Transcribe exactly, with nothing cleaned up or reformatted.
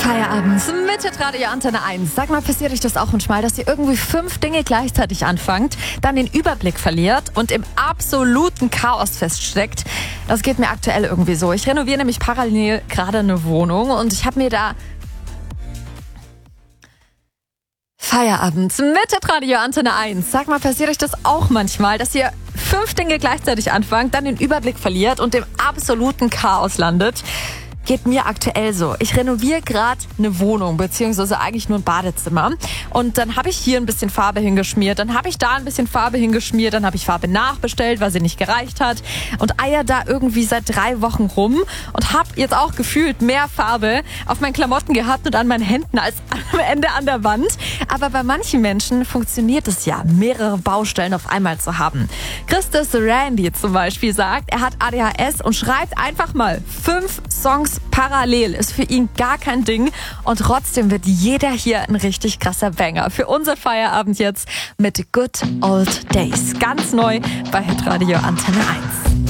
Feierabend mit Hitradio Antenne eins. Sag mal, passiert euch das auch manchmal, dass ihr irgendwie fünf Dinge gleichzeitig anfangt, dann den Überblick verliert und im absoluten Chaos feststeckt? Das geht mir aktuell irgendwie so. Ich renoviere nämlich parallel gerade eine Wohnung und ich habe mir da Feierabend mit Hitradio Antenne eins. Sag mal, passiert euch das auch manchmal, dass ihr fünf Dinge gleichzeitig anfangt, dann den Überblick verliert und im absoluten Chaos landet? Geht mir aktuell so. Ich renoviere gerade eine Wohnung, beziehungsweise eigentlich nur ein Badezimmer. Und dann habe ich hier ein bisschen Farbe hingeschmiert, dann habe ich da ein bisschen Farbe hingeschmiert, dann habe ich Farbe nachbestellt, weil sie nicht gereicht hat. Und eier da irgendwie seit drei Wochen rum und habe jetzt auch gefühlt mehr Farbe auf meinen Klamotten gehabt und an meinen Händen als am Ende an der Wand. Aber bei manchen Menschen funktioniert es ja, mehrere Baustellen auf einmal zu haben. Christus Randy zum Beispiel sagt, er hat A D H S und schreibt einfach mal fünf Songs parallel. Ist für ihn gar kein Ding und trotzdem wird jeder hier ein richtig krasser Banger. Für unser Feierabend jetzt mit Good Old Days. Ganz neu bei Hitradio Antenne eins.